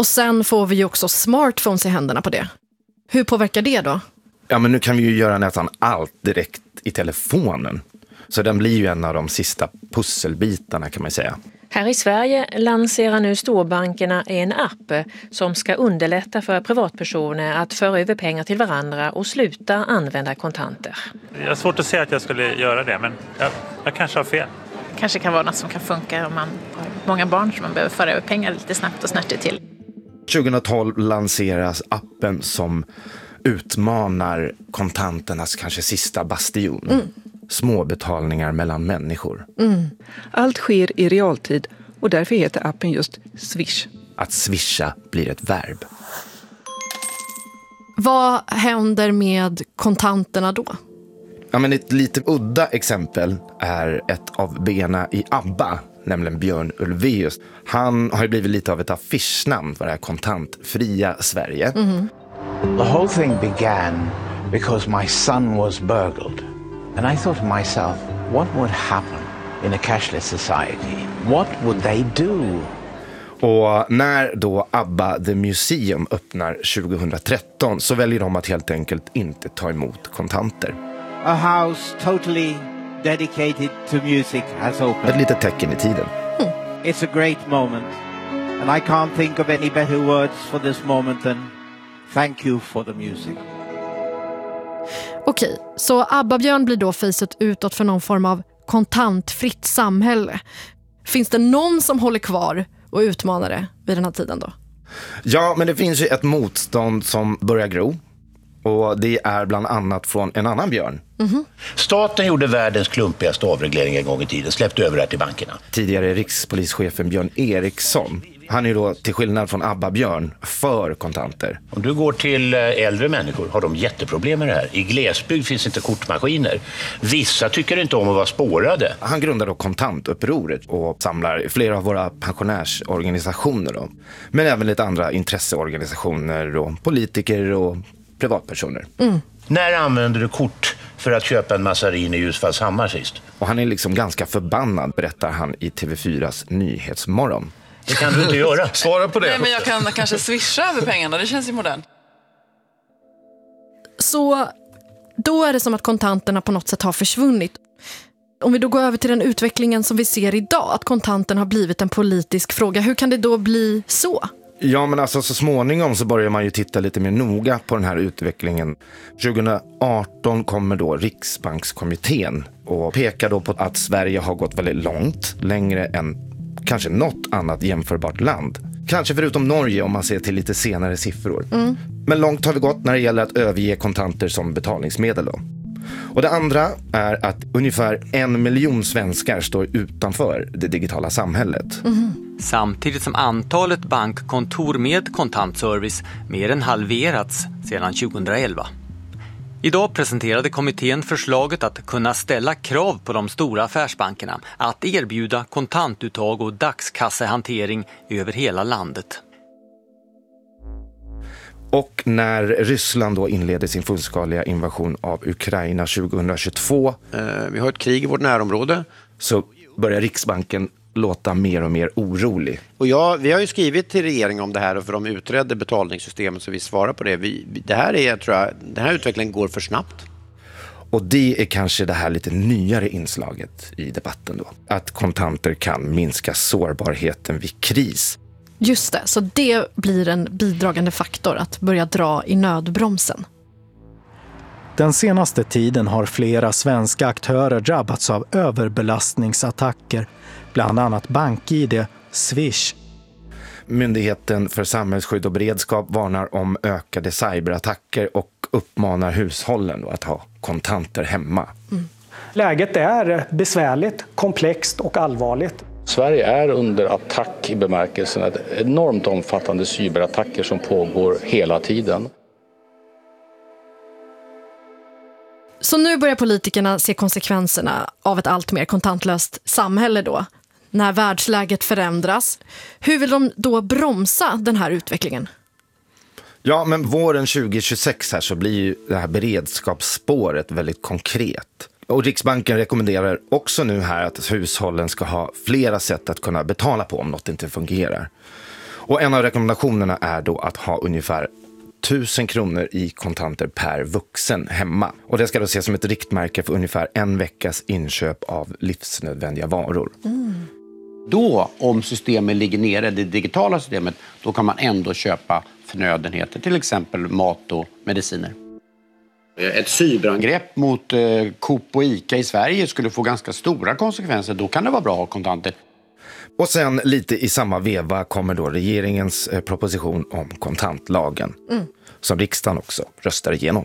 Och sen får vi ju också smartphones i händerna på det. Hur påverkar det då? Ja, men nu kan vi ju göra nästan allt direkt i telefonen. Så den blir ju en av de sista pusselbitarna kan man säga. Här i Sverige lanserar nu storbankerna en app som ska underlätta för privatpersoner att föra över pengar till varandra och sluta använda kontanter. Jag har svårt att säga att jag skulle göra det, men jag kanske har fel. Kanske kan vara något som kan funka om man har många barn som man behöver föra över pengar lite snabbt och snärtigt till. 2012 lanseras appen som utmanar kontanternas kanske sista bastion. Små betalningar mellan människor. Allt sker i realtid och därför heter appen just Swish. Att swisha blir ett verb. Vad händer med kontanterna då? Ja, men ett lite udda exempel är ett av bena i ABBA, nämligen Björn Ulvaeus. Han har ju blivit lite av ett affischnamn för det här kontantfria Sverige. The whole thing began because my son was burgled. And I thought to myself, what would happen in a cashless society? What would they do? Och när då ABBA The Museum öppnar 2013 så väljer de att helt enkelt inte ta emot kontanter. A house totally dedicated to music has opened. Ett litet tecken i tiden. It's a great moment. And I can't think of any better words for this moment than thank you for the music. Okej, så ABBA-Björn blir då facet utåt för någon form av kontantfritt samhälle. Finns det någon som håller kvar och utmanar det vid den här tiden då? Ja, men det finns ju ett motstånd som börjar gro. Och det är bland annat från en annan Björn. Staten gjorde världens klumpigaste avreglering en gång i tiden, släppte över det här till bankerna. Tidigare rikspolischefen Björn Eriksson. Han är då till skillnad från ABBA-Björn för kontanter. Om du går till äldre människor har de jätteproblem med det här. I glesbygd finns inte kortmaskiner. Vissa tycker inte om att vara spårade. Han grundar då kontantupproret och samlar flera av våra pensionärsorganisationer då. Men även lite andra intresseorganisationer och politiker och privatpersoner. När använder du kort för att köpa en massarin i Ljusfallshammar sist? Och han är liksom ganska förbannad, berättar han i TV4s Nyhetsmorgon. Det kan du inte göra. Svara på det. Nej, men jag kan kanske swisha över pengarna, det känns ju modernt. Så då är det som att kontanterna på något sätt har försvunnit. Om vi då går över till den utvecklingen som vi ser idag, att kontanten har blivit en politisk fråga, hur kan det då bli så? Ja, men alltså så småningom så börjar man ju titta lite mer noga på den här utvecklingen. 2018 kommer då Riksbankskommittén och pekar då på att Sverige har gått väldigt långt, längre än kanske något annat jämförbart land. Kanske förutom Norge om man ser till lite senare siffror. Men långt har vi gått när det gäller att överge kontanter som betalningsmedel då. Och det andra är att ungefär 1 miljon svenskar står utanför det digitala samhället. Samtidigt som antalet bankkontor med kontantservice mer än halverats sedan 2011. Idag presenterade kommittén förslaget att kunna ställa krav på de stora affärsbankerna att erbjuda kontantuttag och dagskassehantering över hela landet. Och när Ryssland då inleder sin fullskaliga invasion av Ukraina 2022. Vi har ett krig i vårt närområde. Så börjar Riksbanken låta mer och mer orolig. Och vi har ju skrivit till regeringen om det här och för de utredde betalningssystemet så vi svarar på det. Det här är, tror jag, den här utvecklingen går för snabbt. Och det är kanske det här lite nyare inslaget i debatten då. Att kontanter kan minska sårbarheten vid kris. Just det, så det blir en bidragande faktor att börja dra i nödbromsen. Den senaste tiden har flera svenska aktörer drabbats av överbelastningsattacker, bland annat BankID, Swish. Myndigheten för samhällsskydd och beredskap varnar om ökade cyberattacker och uppmanar hushållen att ha kontanter hemma. Läget är besvärligt, komplext och allvarligt. Sverige är under attack i bemärkelsen att enormt omfattande cyberattacker som pågår hela tiden. Så nu börjar politikerna se konsekvenserna av ett allt mer kontantlöst samhälle då, när världsläget förändras. Hur vill de då bromsa den här utvecklingen? Ja, men våren 2026 här så blir ju det här beredskapsspåret väldigt konkret. Och Riksbanken rekommenderar också nu här att hushållen ska ha flera sätt att kunna betala på om något inte fungerar. Och en av rekommendationerna är då att ha ungefär 1000 kronor i kontanter per vuxen hemma. Och det ska då ses som ett riktmärke för ungefär en veckas inköp av livsnödvändiga varor. Då, om systemet ligger nere, det digitala systemet, då kan man ändå köpa förnödenheter, till exempel mat och mediciner. Ett cyberangrepp mot Coop och Ica i Sverige skulle få ganska stora konsekvenser. Då kan det vara bra att ha kontanter. Och sen lite i samma veva kommer då regeringens proposition om kontantlagen. Som riksdagen också röstar igenom.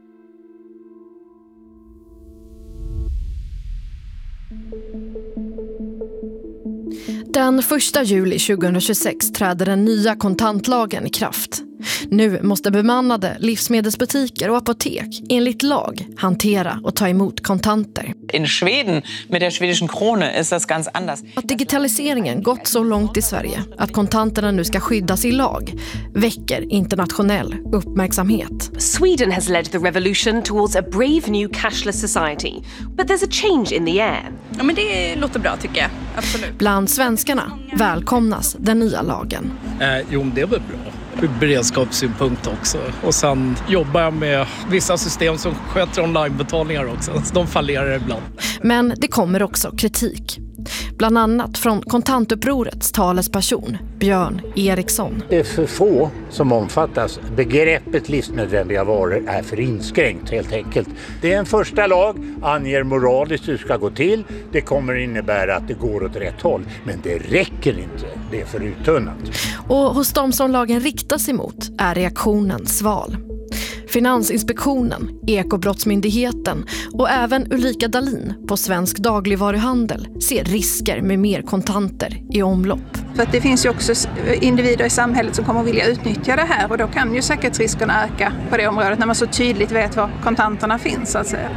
Den 1 juli 2026 träder den nya kontantlagen i kraft. Nu måste bemannade livsmedelsbutiker och apotek enligt lag hantera och ta emot kontanter. In Schweden med der schwedischen Krone är det ganz anders. Att digitaliseringen gått så långt i Sverige att kontanterna nu ska skyddas i lag väcker internationell uppmärksamhet. Sweden has led the revolution towards a brave new cashless society. But there's a change in the air. Ja, men det låter bra tycker jag. Absolut. Bland svenskarna välkomnas den nya lagen. Jo, det är väl bra. Ur beredskapssynpunkt också. Och sen jobbar jag med vissa system som sköter onlinebetalningar också. Så de fallerar ibland. Men det kommer också kritik. Bland annat från kontantupprorets talesperson Björn Eriksson. Det är för få som omfattas. Begreppet livsnödvändiga varor är för inskränkt helt enkelt. Det är en första lag, anger moraliskt hur det ska gå till. Det kommer innebära att det går åt rätt håll. Men det räcker inte, det är för uttunnat. Och hos de som lagen riktas emot är reaktionen sval. Finansinspektionen, Ekobrottsmyndigheten och även Ulrika Dahlin på Svensk dagligvaruhandel ser risker med mer kontanter i omlopp. För att det finns ju också individer i samhället som kommer att vilja utnyttja det här och då kan ju säkerhetsriskerna öka på det området när man så tydligt vet var kontanterna finns så att säga.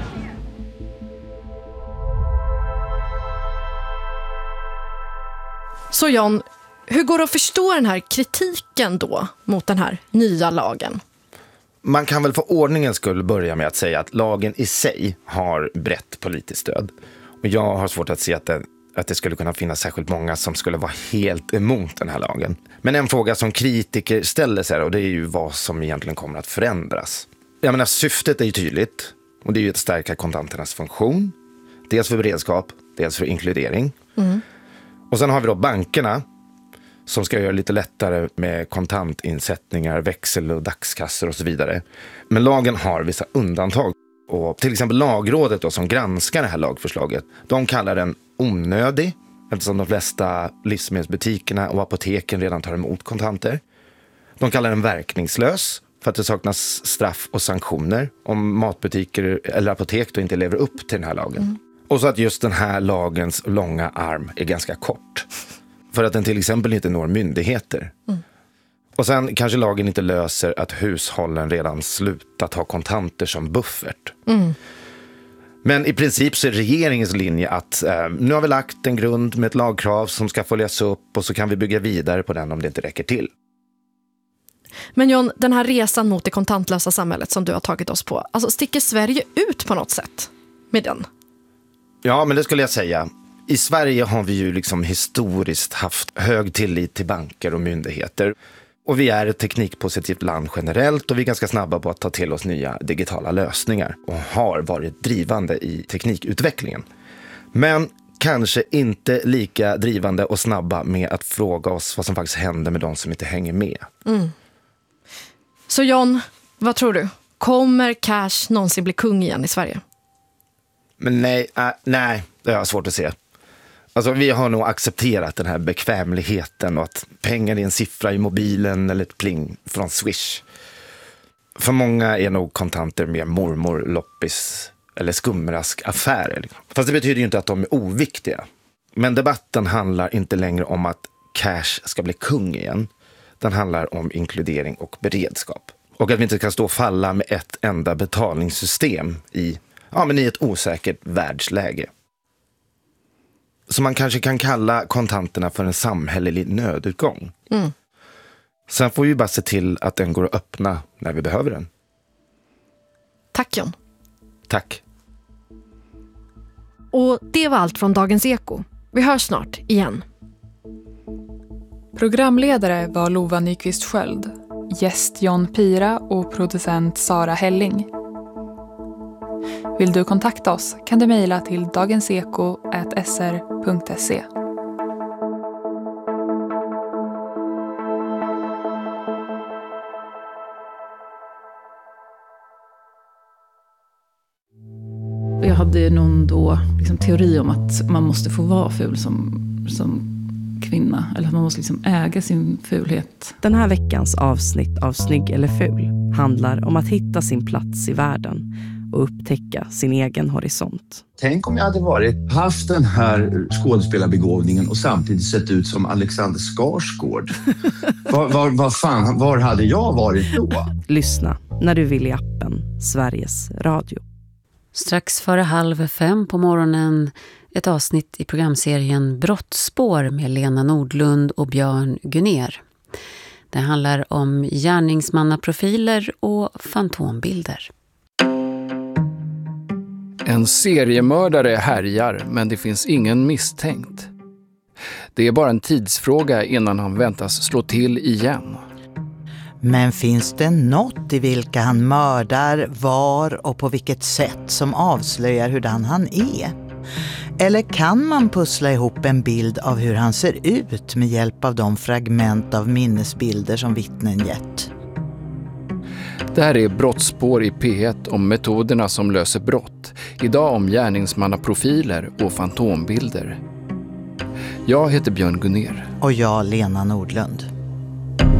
Så John, hur går det att förstå den här kritiken då mot den här nya lagen? Man kan väl för ordningens skull börja med att säga att lagen i sig har brett politiskt stöd. Och jag har svårt att se att det skulle kunna finnas särskilt många som skulle vara helt emot den här lagen. Men en fråga som kritiker ställer sig och det är ju vad som egentligen kommer att förändras. Jag menar, syftet är ju tydligt och det är ju att stärka kontanternas funktion. Dels för beredskap, dels för inkludering. Och sen har vi då bankerna som ska göra lite lättare med kontantinsättningar, växel- och dagskassor och så vidare. Men lagen har vissa undantag. Och till exempel Lagrådet då, som granskar det här lagförslaget, de kallar den onödig eftersom de flesta livsmedelsbutikerna och apoteken redan tar emot kontanter. De kallar den verkningslös för att det saknas straff och sanktioner om matbutiker eller apotek då inte lever upp till den här lagen. Och så att just den här lagens långa arm är ganska kort. För att den till exempel inte når myndigheter. Och sen kanske lagen inte löser att hushållen redan slutat ha kontanter som buffert. Men i princip så är regeringens linje att nu har vi lagt en grund med ett lagkrav som ska följas upp och så kan vi bygga vidare på den om det inte räcker till. Men John, den här resan mot det kontantlösa samhället som du har tagit oss på, alltså sticker Sverige ut på något sätt med den? Ja, men det skulle jag säga. I Sverige har vi ju liksom historiskt haft hög tillit till banker och myndigheter. Och vi är ett teknikpositivt land generellt och vi är ganska snabba på att ta till oss nya digitala lösningar och har varit drivande i teknikutvecklingen. Men kanske inte lika drivande och snabba med att fråga oss vad som faktiskt händer med de som inte hänger med. Så John, vad tror du? Kommer cash någonsin bli kung igen i Sverige? Men nej, det är svårt att se. Alltså vi har nog accepterat den här bekvämligheten och att pengar är en siffra i mobilen eller ett pling från Swish. För många är nog kontanter mer mormor, loppis eller skumraskaffärer. Fast det betyder ju inte att de är oviktiga. Men debatten handlar inte längre om att cash ska bli kung igen. Den handlar om inkludering och beredskap. Och att vi inte ska stå och falla med ett enda betalningssystem i ett osäkert världsläge. Så man kanske kan kalla kontanterna för en samhällelig nödutgång. Sen får vi bara se till att den går att öppna när vi behöver den. Tack John. Tack. Och det var allt från Dagens Eko. Vi hörs snart igen. Programledare var Lova Nyqvist Sköld, gäst John Pira och producent Sara Helling. Vill du kontakta oss kan du mejla till dagenseko@sr.se. Jag hade någon då liksom teori om att man måste få vara ful som kvinna. Eller att man måste liksom äga sin fulhet. Den här veckans avsnitt av Snygg eller ful handlar om att hitta sin plats i världen och upptäcka sin egen horisont. Tänk om jag hade haft den här skådespelarbegåvningen och samtidigt sett ut som Alexander Skarsgård. Var hade jag varit då? Lyssna när du vill i appen Sveriges Radio. Strax före 4:30 på morgonen ett avsnitt i programserien Brottsspår med Lena Nordlund och Björn Gunner. Det handlar om gärningsmannaprofiler och fantombilder. En seriemördare härjar, men det finns ingen misstänkt. Det är bara en tidsfråga innan han väntas slå till igen. Men finns det något i vilka han mördar, var och på vilket sätt som avslöjar hurdan han är? Eller kan man pussla ihop en bild av hur han ser ut med hjälp av de fragment av minnesbilder som vittnen gett? Det här är Brottsspår i P1 om metoderna som löser brott. Idag om gärningsmannaprofiler och fantombilder. Jag heter Björn Gunner. Och jag Lena Nordlund.